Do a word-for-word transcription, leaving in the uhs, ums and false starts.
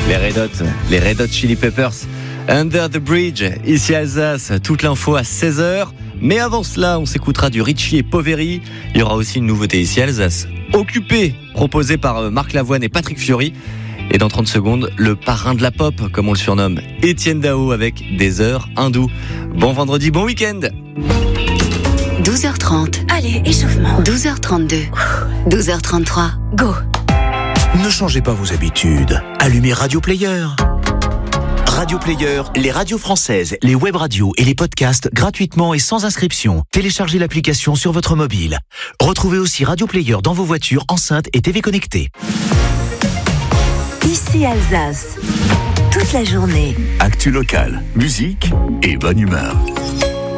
Les Red Hot, les Red Hot Chili Peppers, Under the Bridge, ici Alsace, toute l'info à seize heures. Mais avant cela, on s'écoutera du Ricci et Poveri. Il y aura aussi une nouveauté ici Alsace, Occupé, proposé par Marc Lavoine et Patrick Fiori. Et dans trente secondes, le parrain de la pop, comme on le surnomme, Étienne Dao avec Des heures hindoues. Bon vendredi, bon week-end. douze heures trente. Allez, échauffement. douze heures trente-deux. douze heures trente-trois. Go. Ne changez pas vos habitudes. Allumez Radio Player. Radio Player, les radios françaises, les web radios et les podcasts gratuitement et sans inscription. Téléchargez l'application sur votre mobile. Retrouvez aussi Radio Player dans vos voitures, enceintes et T V connectées. Ici Alsace. Toute la journée. Actu locale, musique et bonne humeur.